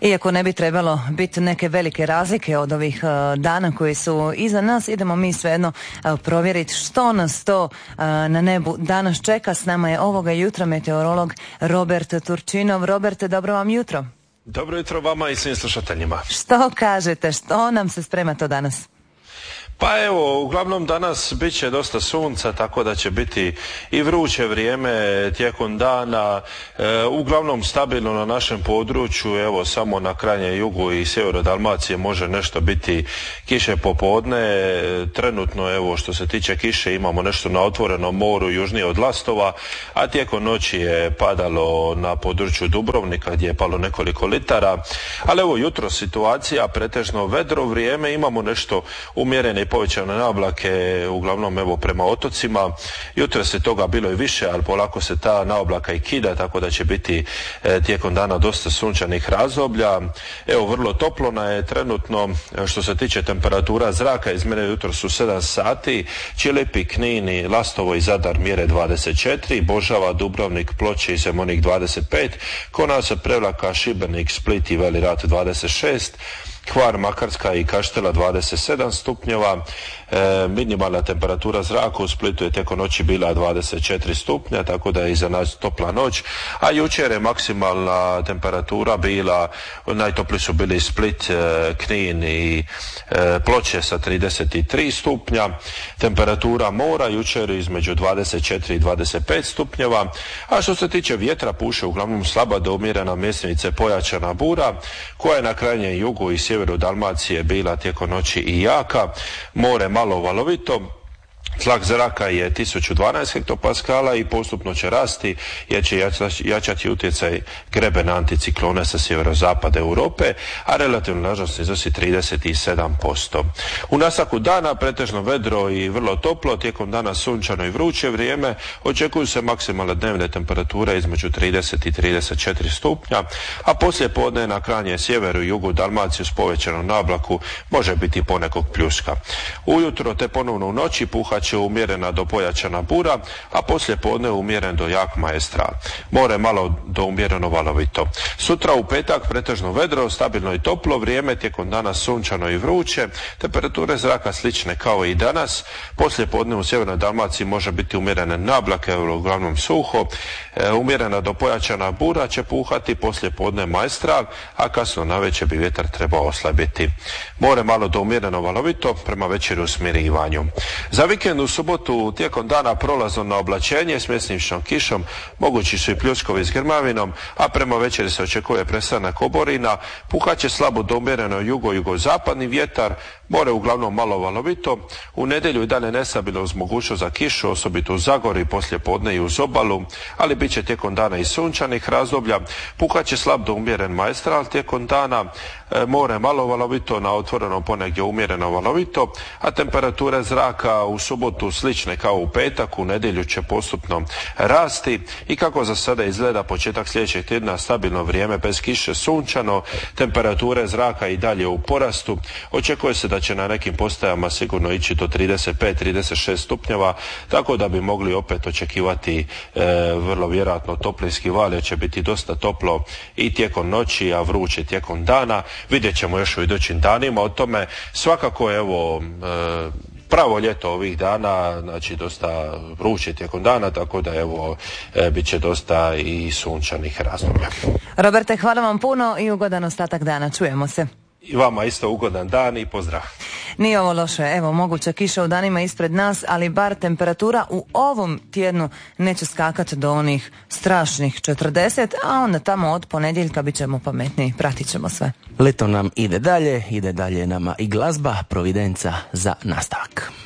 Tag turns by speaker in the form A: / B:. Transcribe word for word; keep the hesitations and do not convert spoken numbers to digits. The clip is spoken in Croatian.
A: Iako ne bi trebalo biti neke velike razlike od ovih uh, dana koji su iza nas, idemo mi svejedno uh, provjeriti što nas to uh, na nebu danas čeka. S nama je ovoga jutra meteorolog Robert Turčinov. Roberte, dobro vam jutro.
B: Dobro jutro vama i svim slušateljima.
A: Što kažete, što nam se sprema to danas?
B: Pa evo, uglavnom danas bit će dosta sunca, tako da će biti i vruće vrijeme tijekom dana, e, uglavnom stabilno na našem području, evo samo na krajnjem jugu i sjeveru Dalmacije može nešto biti kiše popodne, e, trenutno evo što se tiče kiše imamo nešto na otvorenom moru južnije od Lastova, a tijekom noći je padalo na području Dubrovnika gdje je palo nekoliko litara, ali evo jutro situacija pretežno vedro vrijeme, imamo nešto umjerene i povećane naoblake, uglavnom evo prema otocima. Jutros je toga bilo i više, ali polako se ta naoblaka i kida, tako da će biti e, tijekom dana dosta sunčanih razdoblja. Evo vrlo toplo na je trenutno što se tiče temperatura zraka, izmjere jutro su sedam sati, Čilipi, Knin, Lastovo i Zadar mjere dvadeset četiri, Božava, Dubrovnik, Ploče i Zemunik dvadeset pet, Konac, Prevlaka, Šibenik, Split i Veli Rat dvadeset šest, Hvar, Makarska i Kaštela dvadeset sedam stupnjeva, e, minimalna temperatura zraka u Splitu je tijekom noći bila dvadeset četiri stupnja, tako da je iza nas topla noć, a jučer je maksimalna temperatura bila, najtopli su bili Split, e, Knin i e, Ploče sa trideset tri stupnja, temperatura mora jučer između dvadeset četiri i dvadeset pet stupnjeva, a što se tiče vjetra puše uglavnom slaba do umjerena, mjesnice pojačana bura, koja je na krajnjem jugu i sjeveru Dalmacije bila tijekom noći i jaka, more malo valovito, tlak zraka je tisuću dvanaest hektopaskala i postupno će rasti jer će jačati utjecaj grebena anticiklona sa sjeverozapada Europe, a relativna vlažnost iznosi trideset sedam posto. U nastavku dana pretežno vedro i vrlo toplo, tijekom dana sunčano i vruće vrijeme, očekuju se maksimalne dnevne temperature između trideset i trideset četiri stupnja, a poslije podne na krajnjem sjeveru i jugu Dalmaciju s povećanom nablaku može biti ponekog pljuska. Ujutro te ponovno u noći puhat će umjerena do pojačana bura, a poslije podne umjeren do jak maestral. More malo do umjereno valovito. Sutra u petak pretežno vedro, stabilno i toplo vrijeme, tijekom dana sunčano i vruće, temperature zraka slične kao i danas. Poslije podne u sjevernoj Dalmaciji može biti umjerene nablake, uglavnom suho, e, umjerena do pojačana bura će puhati, poslije podne maestral, a kasno navečer bi vjetar trebao oslabiti. More malo do umjereno valovito, prema večeri u smirivanju. Za vikend u subotu tijekom dana prolazno na oblačenje s mjesničnom kišom, mogući su i pljuskovi s grmavinom, a prema večeri se očekuje prestanak oborina, puhat će slabo do umjereno jugo-jugozapadni vjetar, more uglavnom malo valovito, u nedjelju i dalje nestabilno uz mogućnost za kišu, osobito u Zagori, poslije podne i uz obalu, ali bit će tijekom dana i sunčanih razdoblja, puhat će slab do umjeren maestral tijekom dana, e, more malo valovito, na otvorenom ponegdje umjereno valovito, a temperature zraka u subotu slične kao u petak, u nedjelju će postupno rasti i kako za sada izgleda početak sljedećeg tjedna, stabilno vrijeme bez kiše, sunčano, temperature zraka i dalje u porastu, očekuje se da će na nekim postajama sigurno ići do trideset pet do trideset šest stupnjeva, tako da bi mogli opet očekivati e, vrlo vjerojatno toplinski val, jer će biti dosta toplo i tijekom noći, a vruće tijekom dana. Vidjet ćemo još u idućim danima o tome. Svakako evo e, pravo ljeto ovih dana, znači dosta vruće tijekom dana, tako da evo e, bit će dosta i sunčanih razdoblja.
A: Roberte, hvala vam puno i ugodan ostatak dana. Čujemo se.
B: I vama isto ugodan dan i pozdrav.
A: Nije ovo loše, evo moguća kiša u danima ispred nas, ali bar temperatura u ovom tjednu neće skakati do onih strašnih četrdeset, a onda tamo od ponedjeljka bit ćemo pametniji, pratit ćemo sve.
C: Leto nam ide dalje, ide dalje nama i glazba, Providenca za nastavak.